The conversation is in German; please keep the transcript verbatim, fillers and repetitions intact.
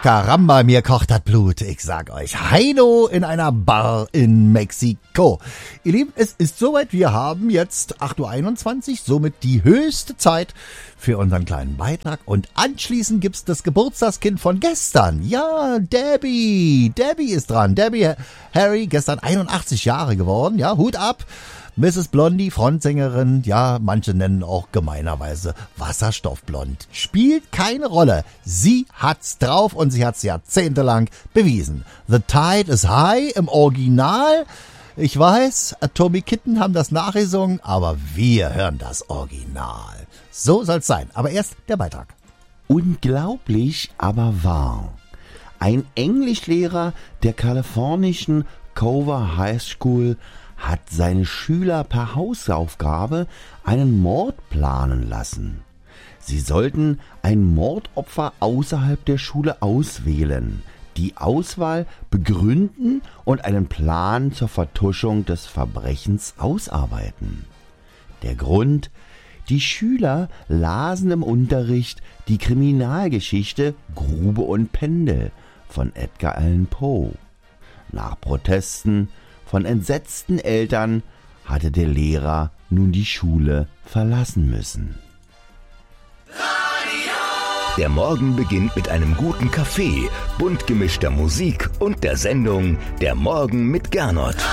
Caramba, mir kocht das Blut. Ich sag euch, Heino in einer Bar in Mexiko. Ihr Lieben, es ist soweit. Wir haben jetzt acht Uhr einundzwanzig, somit die höchste Zeit für unseren kleinen Beitrag. Und anschließend gibt's das Geburtstagskind von gestern. Ja, Debbie. Debbie ist dran. Debbie Harry, gestern einundachtzig Jahre geworden. Ja, Hut ab. Misses Blondie, Frontsängerin, ja, manche nennen auch gemeinerweise Wasserstoffblond. Spielt keine Rolle. Sie hat's drauf und sie hat's jahrzehntelang bewiesen. The Tide is High im Original. Ich weiß, Atomic Kitten haben das nachgesungen, aber wir hören das Original. So soll's sein. Aber erst der Beitrag. Unglaublich, aber wahr. Ein Englischlehrer der kalifornischen Cover High School hat seine Schüler per Hausaufgabe einen Mord planen lassen. Sie sollten ein Mordopfer außerhalb der Schule auswählen, die Auswahl begründen und einen Plan zur Vertuschung des Verbrechens ausarbeiten. Der Grund: Die Schüler lasen im Unterricht die Kriminalgeschichte Grube und Pendel von Edgar Allan Poe. Nach Protesten von entsetzten Eltern hatte der Lehrer nun die Schule verlassen müssen. Der Morgen beginnt mit einem guten Kaffee, bunt gemischter Musik und der Sendung Der Morgen mit Gernot.